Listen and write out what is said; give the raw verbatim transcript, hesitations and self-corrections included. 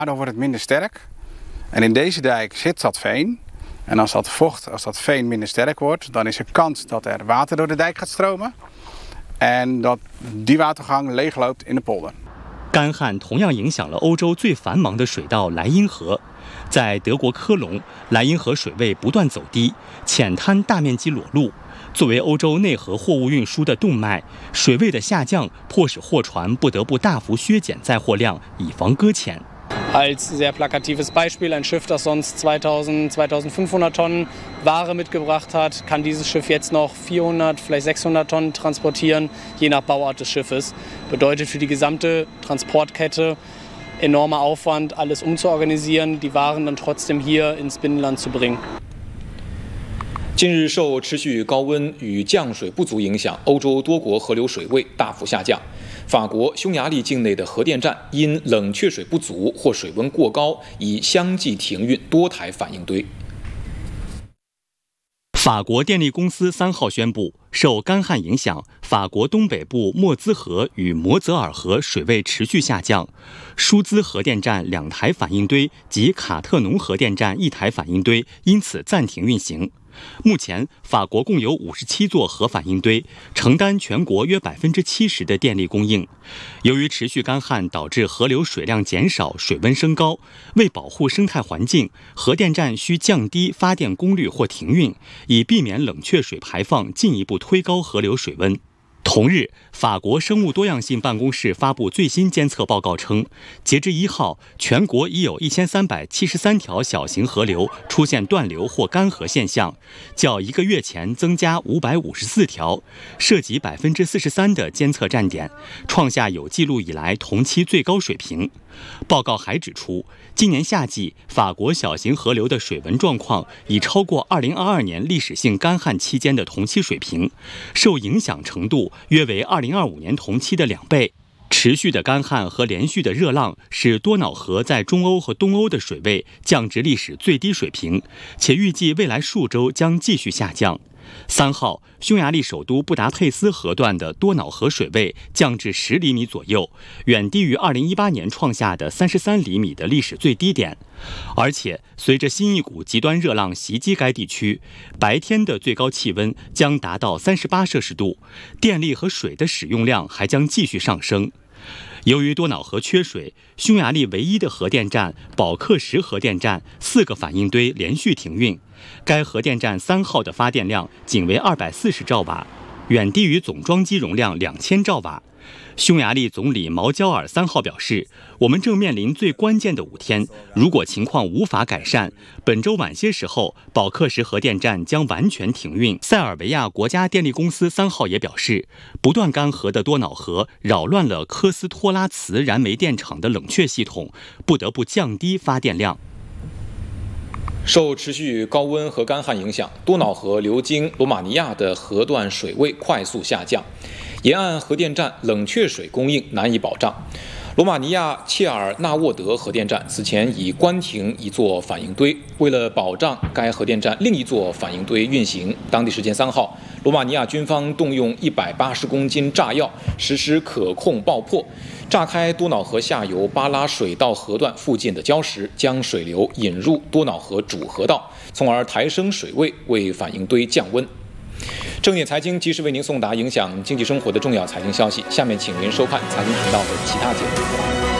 Dan wordt het minder sterk. En in deze dijk zit dat veen. En als dat vocht, als dat veen minder sterk wordt, dan is er kans dat er water door de dijk gaat stromen. En dat die watergang leegloopt in de polder. 干旱同样影响了欧洲最繁忙的水道莱茵河。在德国科隆，莱茵河水位不断走低，浅滩大面积裸露。作为欧洲内河货物运输的动脉，水位的下降迫使货船不得不大幅削减载货量，以防搁浅。 Als sehr plakatives Beispiel, ein Schiff, das sonst zweitausend, zweitausendfünfhundert Tonnen Ware mitgebracht hat, kann dieses Schiff jetzt noch vierhundert, vielleicht sechshundert Tonnen transportieren, je nach Bauart des Schiffes. Bedeutet für die gesamte Transportkette enormer Aufwand, alles umzuorganisieren, die Waren dann trotzdem hier ins Binnenland zu bringen. 近日，受持续高温与降水不足影响，欧洲多国河流水位大幅下降。法国、匈牙利境内的核电站因冷却水不足或水温过高，已相继停运多台反应堆。 法国电力公司三号宣布，受干旱影响，法国东北部莫兹河与摩泽尔河水位持续下降，舒兹核电站两台反应堆及卡特农核电站一台反应堆因此暂停运行。 目前，法国共有五十七座核反应堆，承担全国约百分之七十的电力供应。由于持续干旱导致河流水量减少、水温升高，为保护生态环境，核电站需降低发电功率或停运，以避免冷却水排放进一步推高河流水温。 同日，法国生物多样性办公室发布最新监测报告称，截至一号，全国已有一千三百七十三条小型河流出现断流或干涸现象，较一个月前增加五百五十四条，涉及百分之四十三的监测站点，创下有记录以来同期最高水平。报告还指出，今年夏季法国小型河流的水文状况已超过二零二二年历史性干旱期间的同期水平，受影响程度 约为二零二五年同期的两倍。持续的干旱和连续的热浪使多瑙河在中欧和东欧的水位降至历史最低水平，且预计未来数周将继续下降。三号，匈牙利首都布达佩斯河段的多瑙河水位降至十厘米左右，远低于二零一八年创下的三十三厘米的历史最低点。而且，随着新一股极端热浪袭击该地区，白天的最高气温将达到三十八摄氏度，电力和水的使用量还将继续上升。 由于多瑙河缺水，匈牙利唯一的核电站保克什核电站四个反应堆连续停运。该核电站三号的发电量仅为二百四十兆瓦，远低于总装机容量两千兆瓦。匈牙利总理毛焦尔三号表示：“我们正面临最关键的五天，如果情况无法改善，本周晚些时候，保克什核电站将完全停运。”塞尔维亚国家电力公司三号也表示，不断干涸的多瑙河扰乱了科斯托拉茨燃煤电厂的冷却系统，不得不降低发电量。 受持续高温和干旱影响，多瑙河流经罗马尼亚的河段水位快速下降，沿岸核电站冷却水供应难以保障。罗马尼亚切尔纳沃德核电站此前已关停一座反应堆，为了保障该核电站另一座反应堆运行，当地时间三号，罗马尼亚军方动用一百八十公斤炸药实施可控爆破，炸开多瑙河下游巴拉水道河段附近的礁石，将水流引入多瑙河主河道，从而抬升水位，为反应堆降温。 正点财经及时为您送达影响经济生活的重要财经消息。下面请您收看财经频道的其他节目。